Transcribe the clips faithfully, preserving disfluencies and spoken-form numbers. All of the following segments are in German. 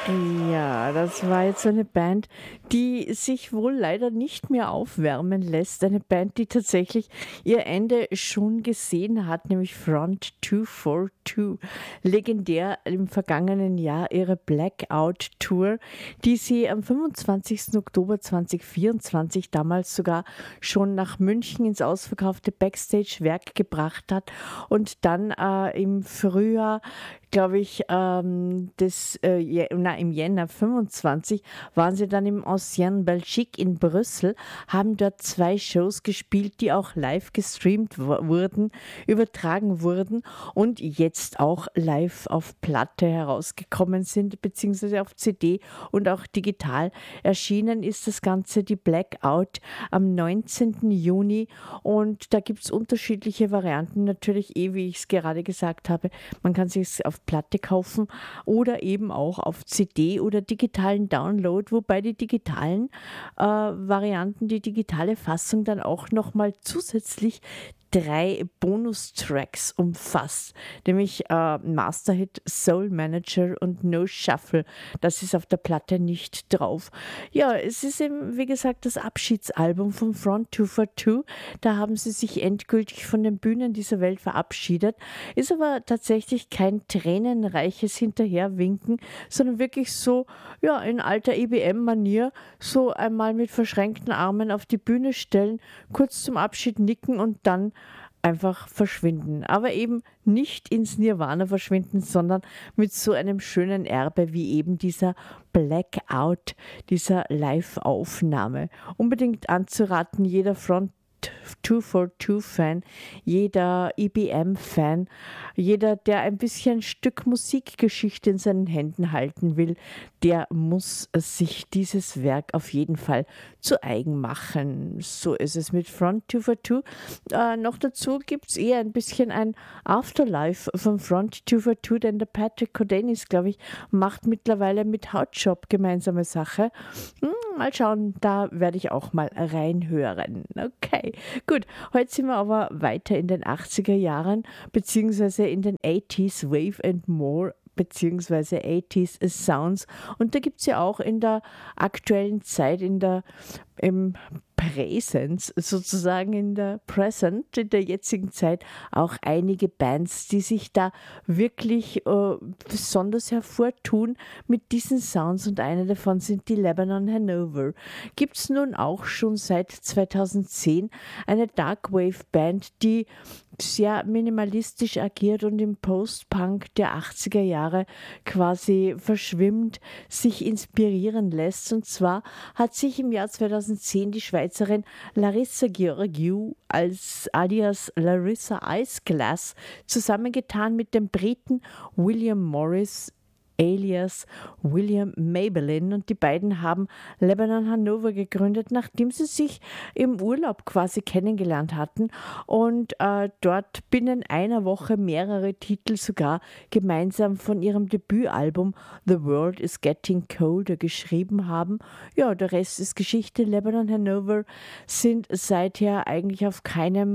Ja, das war jetzt eine Band, die sich wohl leider nicht mehr aufwärmen lässt. Eine Band, die tatsächlich ihr Ende schon gesehen hat, nämlich Front zwei vier zwei. Legendär im vergangenen Jahr ihre Blackout Tour, die sie am fünfundzwanzigsten Oktober zweitausendvierundzwanzig damals sogar schon nach München ins ausverkaufte Backstage-Werk gebracht hat und dann äh, im Frühjahr, glaube ich, ähm, des, äh, Je- na, im Jänner fünfundzwanzig waren sie dann im Ancien Belgique in Brüssel, haben dort zwei Shows gespielt, die auch live gestreamt wo- wurden, übertragen wurden und jetzt auch live auf Platte herausgekommen sind, beziehungsweise auf C D und auch digital erschienen ist das Ganze, die Blackout, am neunzehnten Juni, und da gibt es unterschiedliche Varianten, natürlich eh, wie ich es gerade gesagt habe. Man kann sich es auf Platte kaufen oder eben auch auf C D oder digitalen Download, wobei die digitalen äh, Varianten, die digitale Fassung dann auch nochmal zusätzlich drei Bonustracks umfasst, nämlich äh, Masterhit, Soul Manager und No Shuffle. Das ist auf der Platte nicht drauf. Ja, es ist eben, wie gesagt, das Abschiedsalbum von Front zwei vier zwei. Da haben sie sich endgültig von den Bühnen dieser Welt verabschiedet. Ist aber tatsächlich kein tränenreiches Hinterherwinken, sondern wirklich so, ja, in alter I B M-Manier, so einmal mit verschränkten Armen auf die Bühne stellen, kurz zum Abschied nicken und dann einfach verschwinden. Aber eben nicht ins Nirvana verschwinden, sondern mit so einem schönen Erbe wie eben dieser Blackout, dieser Live-Aufnahme. Unbedingt anzuraten, jeder Front zwei vier zwei-Fan, jeder I B M-Fan, jeder, der ein bisschen Stück Musikgeschichte in seinen Händen halten will, der muss sich dieses Werk auf jeden Fall zu eigen machen. So ist es mit Front zwei vier zwei. Äh, noch dazu gibt es eher ein bisschen ein Afterlife von Front zwei vier zwei, denn der Patrick Codanis, glaube ich, macht mittlerweile mit Hotshop gemeinsame Sache. Hm, mal schauen, da werde ich auch mal reinhören. Okay, gut. Heute sind wir aber weiter in den achtziger Jahren, beziehungsweise in den achtziger Wave and More, beziehungsweise achtziger Sounds. Und da gibt es ja auch in der aktuellen Zeit, in der im Präsens, sozusagen in der Present, in der jetzigen Zeit, auch einige Bands, die sich da wirklich äh, besonders hervortun mit diesen Sounds, und eine davon sind die Lebanon Hanover. Gibt es nun auch schon seit zweitausendzehn eine Darkwave-Band, die sehr minimalistisch agiert und im Post-Punk der achtziger Jahre quasi verschwimmt, sich inspirieren lässt. Und zwar hat sich im Jahr zweitausendzehn die Schweizerin Larissa Georgiou als alias Larissa Iceglass zusammengetan mit dem Briten William Morris alias William Maybelline, und die beiden haben Lebanon Hanover gegründet, nachdem sie sich im Urlaub quasi kennengelernt hatten und äh, dort binnen einer Woche mehrere Titel sogar gemeinsam von ihrem Debütalbum The World is Getting Colder geschrieben haben. Ja, der Rest ist Geschichte. Lebanon Hanover sind seither eigentlich auf keinem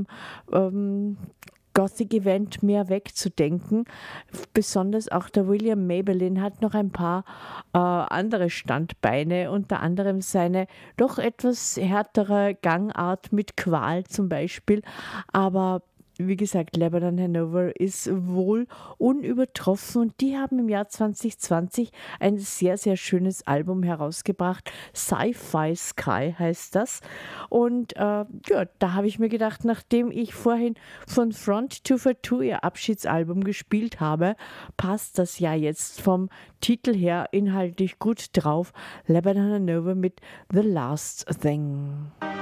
ähm, Gothic-Event mehr wegzudenken. Besonders auch der William Maybelline hat noch ein paar äh, andere Standbeine, unter anderem seine doch etwas härtere Gangart mit Qual zum Beispiel. Aber wie gesagt, Lebanon Hanover ist wohl unübertroffen, und die haben im Jahr zwanzig zwanzig ein sehr, sehr schönes Album herausgebracht. Sci-Fi Sky heißt das. Und äh, ja, da habe ich mir gedacht, nachdem ich vorhin von Front zwei vier zwei ihr Abschiedsalbum gespielt habe, passt das ja jetzt vom Titel her inhaltlich gut drauf. Lebanon Hanover mit The Last Thing.